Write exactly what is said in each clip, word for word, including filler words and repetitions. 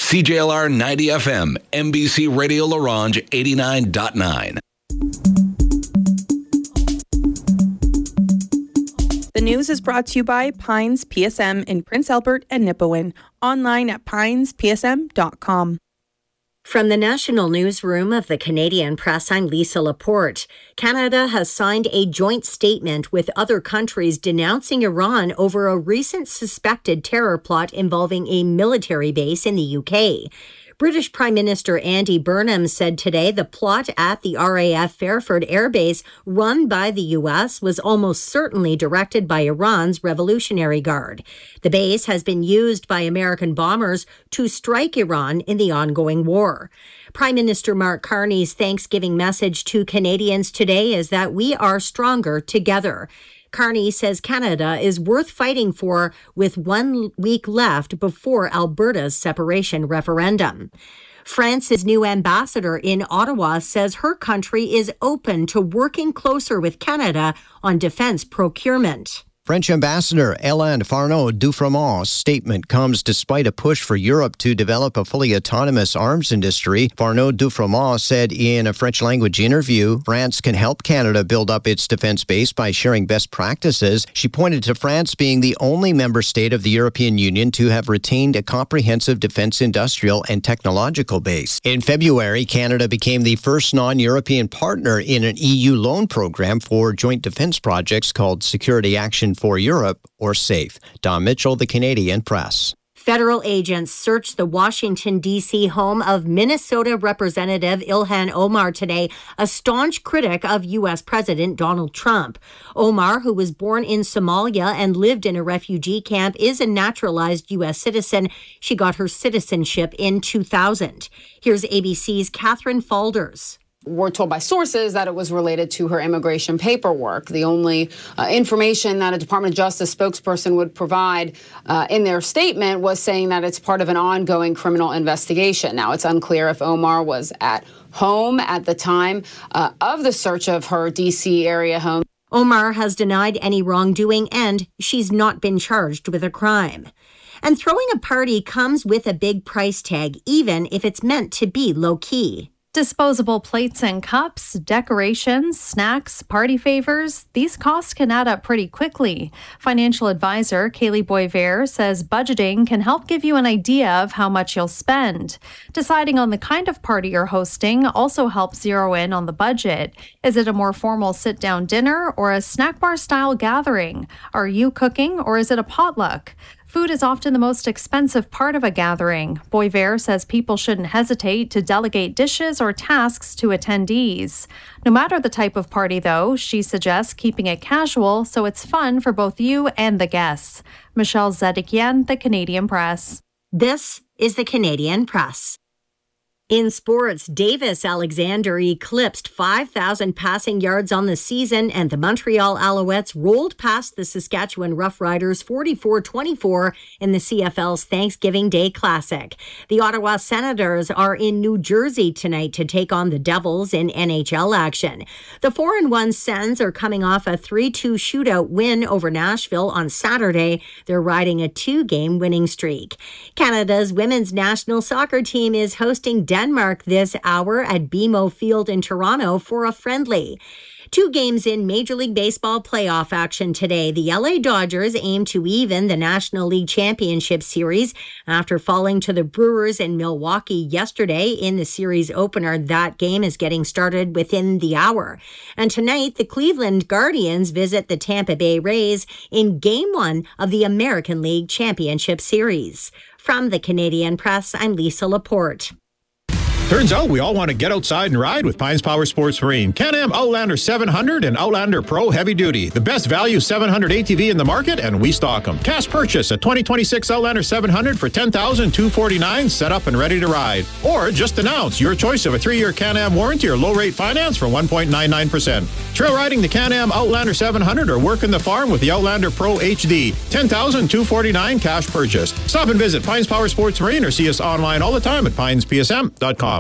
C J L R ninety F M, N B C Radio Larange eighty-nine point nine. The news is brought to you by Pines P S M in Prince Albert and Nipawin. Online at pines p s m dot com. From the National Newsroom of the Canadian Press, I'm Lisa Laporte. Canada has signed a joint statement with other countries denouncing Iran over a recent suspected terror plot involving a military base in the U K. British Prime Minister Andy Burnham said today the plot at the R A F Fairford Air Base run by the U S was almost certainly directed by Iran's Revolutionary Guard. The base has been used by American bombers to strike Iran in the ongoing war. Prime Minister Mark Carney's Thanksgiving message to Canadians today is that we are stronger together. Carney says Canada is worth fighting for with one week left before Alberta's separation referendum. France's new ambassador in Ottawa says her country is open to working closer with Canada on defense procurement. French Ambassador Hélène Farneau-Dufremant's statement comes despite a push for Europe to develop a fully autonomous arms industry. Farneau-Dufremant said in a French-language interview, France can help Canada build up its defense base by sharing best practices. She pointed to France being the only member state of the European Union to have retained a comprehensive defense industrial and technological base. In February, Canada became the first non-European partner in an E U loan program for joint defense projects called Security Action for Europe, or SAFE. Don Mitchell, The Canadian Press. Federal agents searched the Washington, D C home of Minnesota Representative Ilhan Omar today, a staunch critic of U S President Donald Trump. Omar, who was born in Somalia and lived in a refugee camp, is a naturalized U S citizen. She got her citizenship in two thousand. Here's A B C's Catherine Falders. We're told by sources that it was related to her immigration paperwork. The only uh, information that a Department of Justice spokesperson would provide uh, in their statement was saying that it's part of an ongoing criminal investigation. Now, it's unclear if Omar was at home at the time uh, of the search of her D C area home. Omar has denied any wrongdoing and she's not been charged with a crime. And throwing a party comes with a big price tag, even if it's meant to be low-key. Disposable plates and cups, decorations, snacks, party favors, these costs can add up pretty quickly. Financial advisor Kaylee Boisvert says budgeting can help give you an idea of how much you'll spend. Deciding on the kind of party you're hosting also helps zero in on the budget. Is it a more formal sit-down dinner or a snack bar-style gathering? Are you cooking or is it a potluck? Food is often the most expensive part of a gathering. Boisvert says people shouldn't hesitate to delegate dishes or tasks to attendees. No matter the type of party, though, she suggests keeping it casual so it's fun for both you and the guests. Michelle Zedekian, The Canadian Press. This is The Canadian Press. In sports, Davis Alexander eclipsed five thousand passing yards on the season, and the Montreal Alouettes rolled past the Saskatchewan Roughriders forty-four twenty-four in the C F L's Thanksgiving Day Classic. The Ottawa Senators are in New Jersey tonight to take on the Devils in N H L action. The four and one Sens are coming off a three two shootout win over Nashville on Saturday. They're riding a two-game winning streak. Canada's women's national soccer team is hosting Denmark this hour at B M O Field in Toronto for a friendly. Two games in Major League Baseball playoff action today. The L A Dodgers aim to even the National League Championship Series after falling to the Brewers in Milwaukee yesterday in the series opener. That game is getting started within the hour. And tonight, the Cleveland Guardians visit the Tampa Bay Rays in Game one of the American League Championship Series. From the Canadian Press, I'm Lisa Laporte. Turns out we all want to get outside and ride with Pines Power Sports Marine. Can-Am Outlander seven hundred and Outlander Pro Heavy Duty. The best value seven hundred A T V in the market, and we stock them. Cash purchase a twenty twenty-six Outlander seven hundred for ten thousand two hundred forty-nine dollars, set up and ready to ride. Or just announce your choice of a three-year Can-Am warranty or low-rate finance for one point nine nine percent. Trail riding the Can-Am Outlander seven hundred or working the farm with the Outlander Pro H D. ten thousand two hundred forty-nine dollars cash purchase. Stop and visit Pines Power Sports Marine or see us online all the time at pines p s m dot com.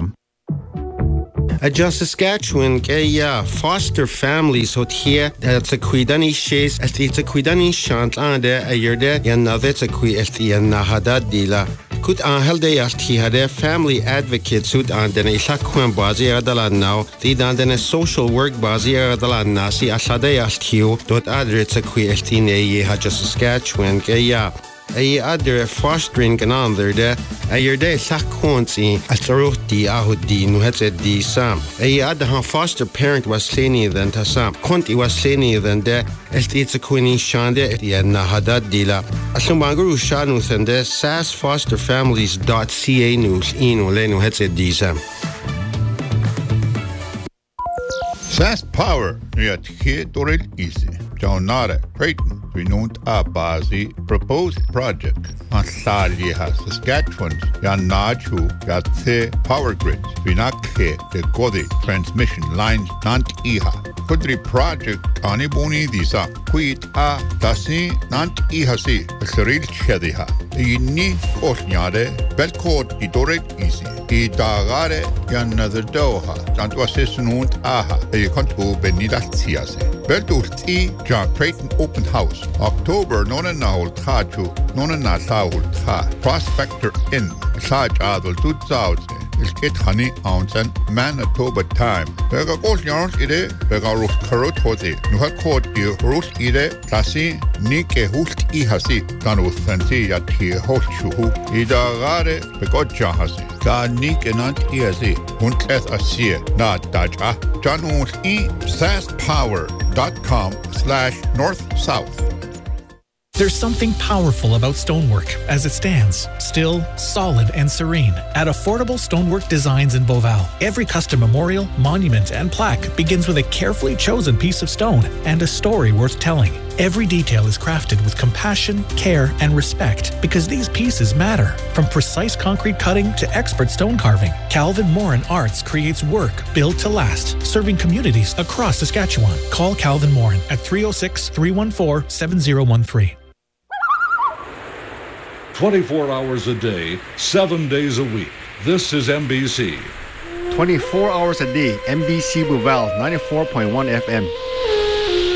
Aja Saskatchewan ya foster families hot here that's a kuidani shays at it's a kuidani shant and a yerde ya nave a qui est ya nahada dila Kut an helde ast he had a family advocate suit an den ilakwen bazi adalan now, the dan den social work bazi adalan nasi asade ast hiu, dot adrets a qui estine ye haja Saskatchewan gaya. A other fostering an under de a year day sakonsi at Saroti Ahudi nu had said the Sam. A other foster parent was slany than Tasam. Conti was slany than de it's a queenie shande at the Nahadad Dila. Asumanguru Shanus and de sas foster families dot ca news in Olenu had said the Sam. Sas Power yet here Dorel easy. Jaunara Creighton, renowned Abazi proposed project on Saliha, Saskatchewan, Yanachu, Yatse Power Grids, Vinakhe, the Godi transmission lines, Nant Iha. Kudri project Anibuni Disa, Quit A Dasi, Nant Ihasi, Seril Shediha, Ini Osnyade, Belcode Idorek Easy, Idagare, Yanather Doha, Tantwasis Nunt Aha, a contu Benidatiase. Belduti, John Creighton Open House, October Nona Nahul Taju, Nona Natahul Ta, Prospector Inn, Saj Adol Tutzauze, is Kit Honey Ounce Manitoba time. Vega Gold Yarns Ide, Vega Rus Karut Hoti, Nuha Court Di Rus Ide, Tasi, Nike Hult Ihasi, Danu Santi Yati Hoshu, Ida Gare, Begodja Hasi, Da Nike Nant Iasi, Hunteth Asia, Na Daja, Janus E, saspower.com slash north south. There's something powerful about stonework as it stands, still, solid, and serene, at affordable stonework designs in Beauval. Every custom memorial, monument, and plaque begins with a carefully chosen piece of stone and a story worth telling. Every detail is crafted with compassion, care, and respect because these pieces matter. From precise concrete cutting to expert stone carving, Calvin Morin Arts creates work built to last, serving communities across Saskatchewan. Call Calvin Morin at three oh six, three one four, seven oh one three. twenty-four hours a day, seven days a week. This is M B C. twenty-four hours a day, M B C Beauval, ninety-four point one F M.